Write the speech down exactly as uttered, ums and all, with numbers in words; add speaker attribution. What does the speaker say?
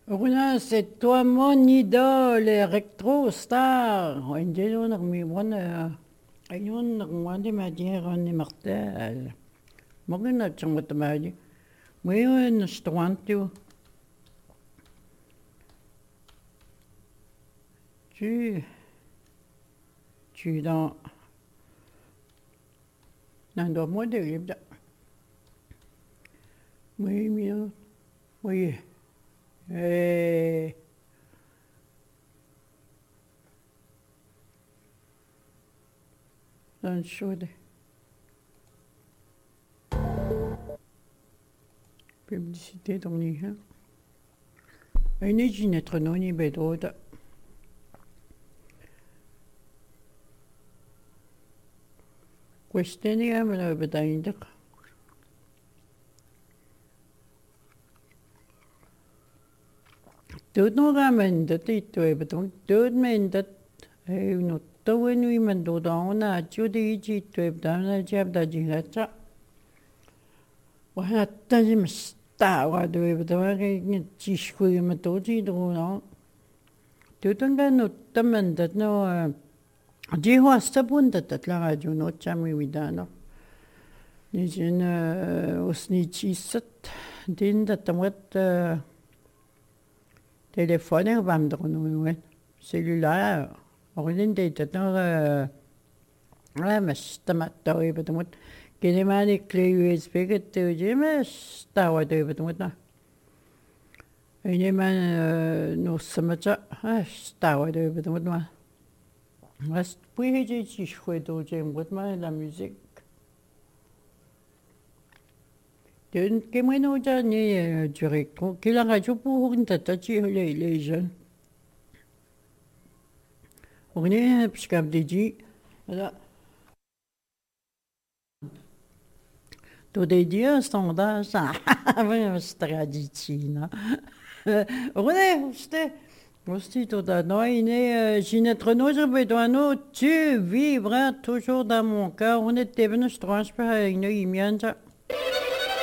Speaker 1: Runa, c'est toi mon idole, électro-star. Indien, on mi wana, ayun, wandi madien, on est mortel. Morgen hat schon mit madien. Moi, un strand, tu, tu dans, dans le mois de libre. Oui, mieux, oui. Eh, dans le chaude. Publicité dans les gens. Une ginette non y bedroda. Quest'anni me la bedaindig. Dood nog aan men dat die twee bedoel. Dood men dat hij nog toe en wie men dood aan na jodi ji twee bedoel na jab dat je gaat. Wat dat je mista wat doe bedoel ik niet jischoe me dood ji dood aan. Dood dan gaan nog te men dat nou die was te bun dat dat la radio nog jammer widano. Die zijn os niet jisset. Den dat dan wat téléphone vam dronu cellulaire orienté dans ouais mais stamat doy betumut kinemani clé U S B que tu dis mais stawa doy betumut na ene man no samacha stawa doy betumut ma mas puis j'ai chi choué do j'aime beaucoup la musique de que moi non j'ai direct que la radio pour une tête les les jeunes on est parce qu'à dit là tout des dieux standard ça vraiment tradition on est c'était aussi tout à nous est Ginette Renaud je vais toi tu vivras toujours dans mon cœur on était venu se transférer une image